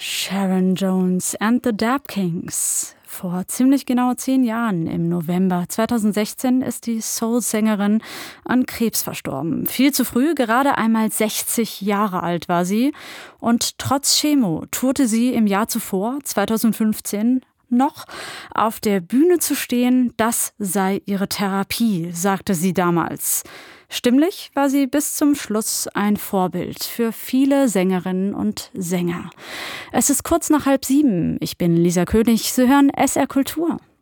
Sharon Jones and the Dap Kings. Vor ziemlich genau 10 Jahren, im November 2016, ist die Soul-Sängerin an Krebs verstorben. Viel zu früh, gerade einmal 60 Jahre alt war sie. Und trotz Chemo tourte sie im Jahr zuvor, 2015, noch. Auf der Bühne zu stehen, das sei ihre Therapie, sagte sie damals. Stimmlich war sie bis zum Schluss ein Vorbild für viele Sängerinnen und Sänger. Es ist kurz nach 6:30. Ich bin Lisa König. Sie hören SR Kultur.